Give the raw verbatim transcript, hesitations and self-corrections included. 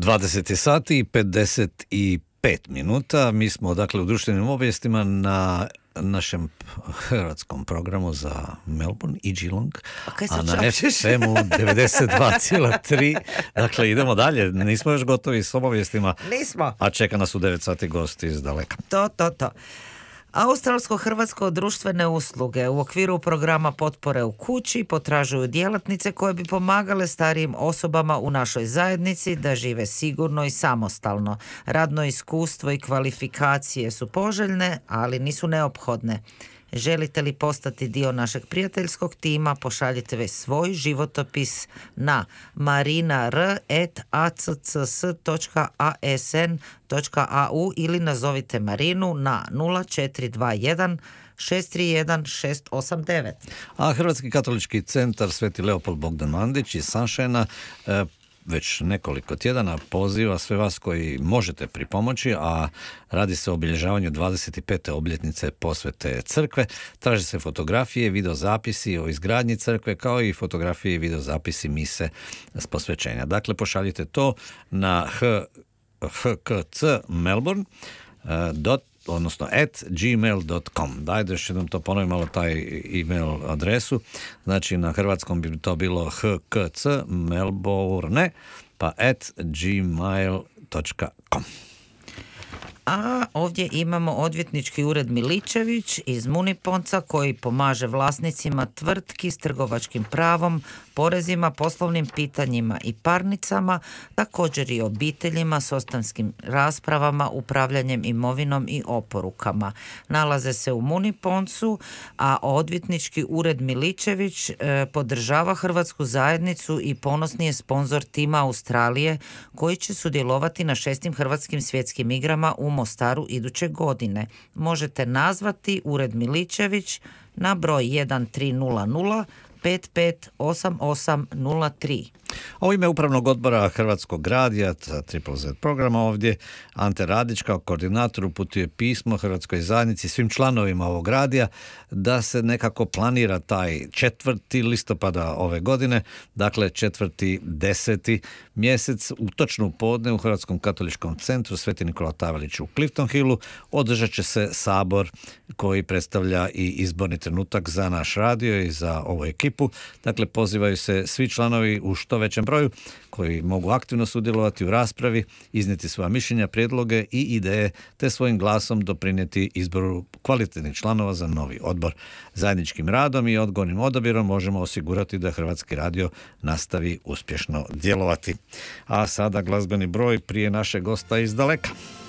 dvadeset sati i pedeset pet minuta. Mi smo dakle u društvenim obavijestima na našem hrvatskom programu za Melbourne i Geelong, a na F M-u devedeset dva zarez tri. Dakle, idemo dalje. Nismo još gotovi s obavijestima. Nismo. A čeka nas u devet sati gosti iz daleka. To, to, to. Australsko-hrvatsko društvene usluge u okviru programa potpore u kući potražuju djelatnice koje bi pomagale starijim osobama u našoj zajednici da žive sigurno i samostalno. Radno iskustvo i kvalifikacije su poželjne, ali nisu neophodne. Želite li postati dio našeg prijateljskog tima, pošaljite svoj životopis na marinar at a c c s dot a s n dot a u ili nazovite Marinu na nula četiri dva jedan šest tri jedan šest osam devet. A Hrvatski katolički centar Sveti Leopold Bogdan Mandić iz Sunshine e, već nekoliko tjedana poziva sve vas koji možete pripomoći, a radi se o obilježavanju dvadeset pete obljetnice posvete crkve. Traže se fotografije, videozapisi o izgradnji crkve, kao i fotografije i videozapisi mise s posvećenja. Dakle, pošaljite to na h k c melbourne dot odnosno at gmail dot com. Dajde još jednom to ponovim malo taj e-mail adresu. Znači na hrvatskom bi to bilo h k c melbourne pa at gmail dot com. A ovdje imamo odvjetnički ured Miličević iz Muniponca koji pomaže vlasnicima tvrtki s trgovačkim pravom, porezima, poslovnim pitanjima i parnicama, također i obiteljima s ostavinskim raspravama, upravljanjem imovinom i oporukama. Nalaze se u Muniponcu, a odvjetnički ured Miličević e, podržava hrvatsku zajednicu i ponosni je sponzor tima Australije koji će sudjelovati na šestim hrvatskim svjetskim igrama u Mostaru iduće godine. Možete nazvati ured Miličević na broj jedan tri nula nula pet pet osam osam nula tri. A u ime upravnog odbora Hrvatskog radija, Triple Z programa ovdje, Ante Radić kao koordinator uputuje pismo Hrvatskoj zajednici, svim članovima ovog radija, da se nekako planira taj četvrti listopada ove godine, dakle četvrti deseti mjesec, u točnu podne u Hrvatskom katoličkom centru Sveti Nikola Tavelić u Clifton Hillu održat će se sabor koji predstavlja i izborni trenutak za naš radio i za ovu ekipu. Dakle, pozivaju se svi članovi u što većem broju koji mogu aktivno sudjelovati u raspravi, iznijeti svoja mišljenja, prijedloge i ideje, te svojim glasom doprinijeti izboru kvalitetnih članova za novi odbor. Zajedničkim radom i odgovornim odabirom možemo osigurati da Hrvatski radio nastavi uspješno djelovati. A sada glazbeni broj prije našeg gosta iz daleka.